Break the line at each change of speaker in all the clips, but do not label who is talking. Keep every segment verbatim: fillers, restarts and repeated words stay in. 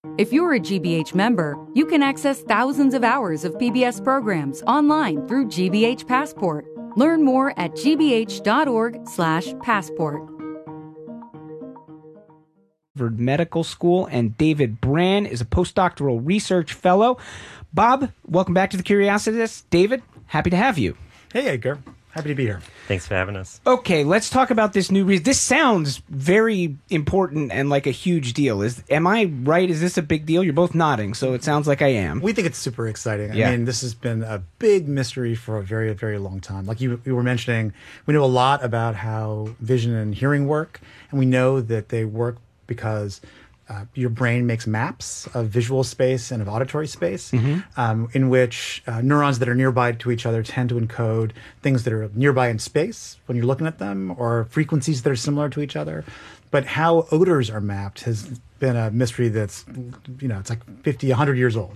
If you're a G B H member, you can access thousands of hours of P B S programs online through G B H Passport. Learn more at g b h dot org slash passport.
Harvard Medical School, and David Bran is a postdoctoral research fellow. Bob, welcome back to the Curiosity Desk. David, happy to have you.
Hey, Edgar. Happy to be here.
Thanks for having us.
Okay, let's talk about this new reason. This sounds very important and like a huge deal. Is am I right? Is this a big deal? You're both nodding, so it sounds like I am.
We think it's super exciting.
Yeah.
I mean, this has been a big mystery for a very, very long time. Like you, you were mentioning, we know a lot about how vision and hearing work, and we know that they work because uh, your brain makes maps of visual space and of auditory space, mm-hmm. um, in which uh, neurons that are nearby to each other tend to encode things that are nearby in space when you're looking at them, or frequencies that are similar to each other. But how odors are mapped has been a mystery that's, you know, it's like fifty, one hundred years old.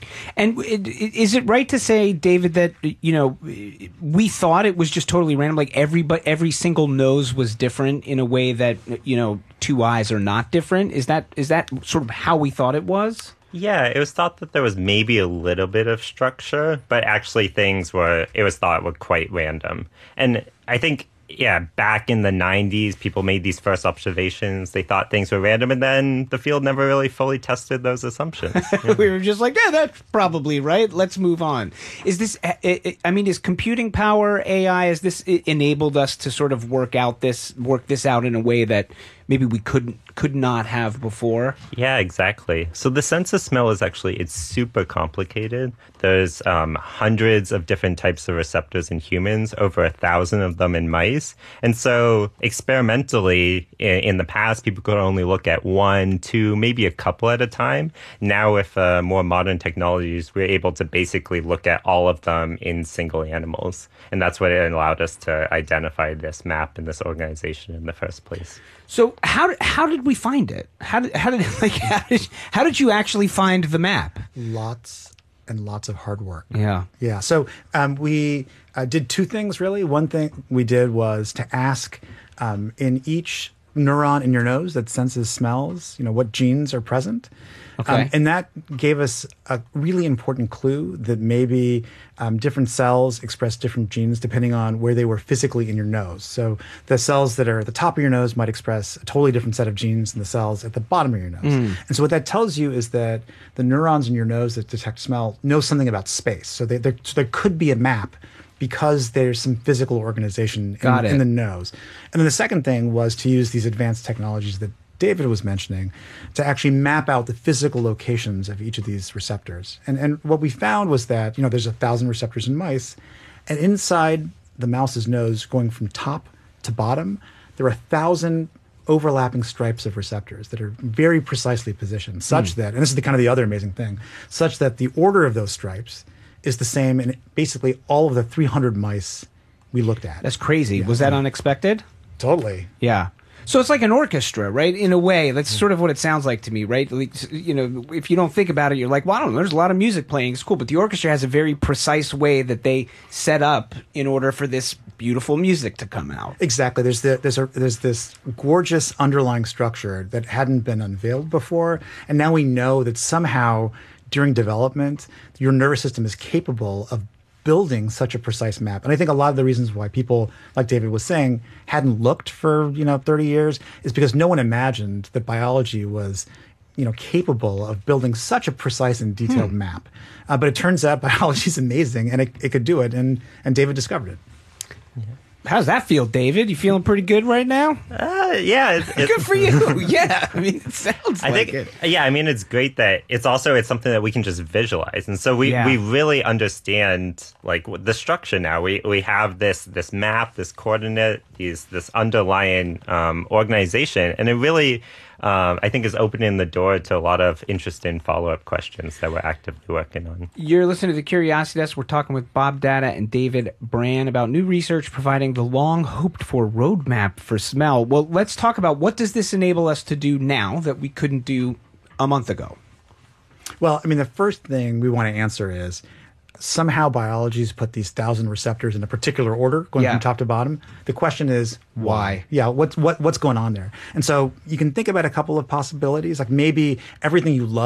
And is it right to say, David, that, you know, we thought it was just totally random, like every, but every single nose was different in a way that, you know, two eyes are not different? Is that is that sort of how we thought it was?
Yeah, it was thought that there was maybe a little bit of structure, but actually things were, it was thought were quite random. And I think, yeah, back in the nineties, people made these first observations. They thought things were random, and then the field never really fully tested those assumptions. Yeah.
We were just like, yeah, that's probably right. Let's move on. Is this, I mean, is computing power, A I, has this enabled us to sort of work out this, work this out in a way that maybe we couldn't, could not have before?
Yeah, exactly. So the sense of smell is actually, it's super complicated. There's um, hundreds of different types of receptors in humans, over a thousand of them in mice. And so experimentally, in, in the past, people could only look at one, two, maybe a couple at a time. Now with uh, more modern technologies, we're able to basically look at all of them in single animals. And that's what it allowed us to identify this map and this organization in the first place.
So how how did we find it? How did how did like how did how did you actually find the map?
Lots and lots of hard work.
Yeah,
yeah. So um, we uh, did two things really. One thing we did was to ask um, in each neuron in your nose that senses smells, you know, what genes are present.
Okay.
Um, and that gave us a really important clue that maybe um, different cells express different genes depending on where they were physically in your nose. So the cells that are at the top of your nose might express a totally different set of genes than the cells at the bottom of your nose. Mm. And so what that tells you is that the neurons in your nose that detect smell know something about space. So, they, so there could be a map because there's some physical organization in, in the nose. And then the second thing was to use these advanced technologies that David was mentioning to actually map out the physical locations of each of these receptors. And and what we found was that, you know, there's a thousand receptors in mice, and inside the mouse's nose, going from top to bottom, there are a thousand overlapping stripes of receptors that are very precisely positioned, such mm. that, and this is the kind of the other amazing thing, such that the order of those stripes is the same in basically all of the three hundred mice we looked at.
That's crazy.
Yeah.
Was that unexpected?
Totally.
Yeah. So it's like an orchestra, right? In a way, that's sort of what it sounds like to me, right? Like, you know, if you don't think about it, you're like, well, I don't know, there's a lot of music playing, it's cool. But the orchestra has a very precise way that they set up in order for this beautiful music to come out.
Exactly. There's the, there's a, there's this gorgeous underlying structure that hadn't been unveiled before, and now we know that somehow during development, your nervous system is capable of building such a precise map. And I think a lot of the reasons why people, like David was saying, hadn't looked for, you know, thirty years is because no one imagined that biology was, you know, capable of building such a precise and detailed hmm. map. Uh, but it turns out biology is amazing, and it, it could do it, and, and David discovered it.
Yeah. How's that feel, David? You feeling pretty good right now?
Uh, yeah. It's, it's,
good for you. Yeah. I mean, it sounds
I
like
think,
it.
Yeah, I mean, it's great that it's also, it's something that we can just visualize. And so we,
yeah.
we really understand, like, the structure now. We we have this this map, this coordinate, these this underlying um, organization. And it really, um, I think, is opening the door to a lot of interesting follow-up questions that we're actively working on.
You're listening to The Curiosity Desk. We're talking with Bob Data and David Bran about new research providing the long-hoped-for roadmap for smell. Well, let's talk about what does this enable us to do now that we couldn't do a month ago?
Well, I mean, the first thing we want to answer is somehow biology's put these thousand receptors in a particular order, going yeah. from top to bottom. The question is why? Yeah, what's what what's going on there? And so you can think about a couple of possibilities, like maybe everything you love